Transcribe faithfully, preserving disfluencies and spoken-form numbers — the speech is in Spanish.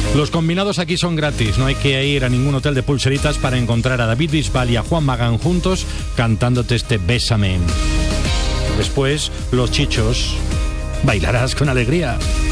Los combinados aquí son gratis, no hay que ir a ningún hotel de pulseritas para encontrar a David Bisbal y a Juan Magán juntos cantándote este Bésame. Después, los chichos, bailarás con alegría.